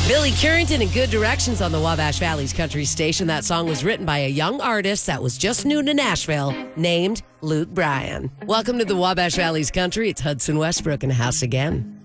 Billy Currington and Good Directions on the Wabash Valley's country station. That song was written by a young artist that was just new to Nashville named Luke Bryan. Welcome to the Wabash Valley's country. It's Hudson Westbrook in the house again.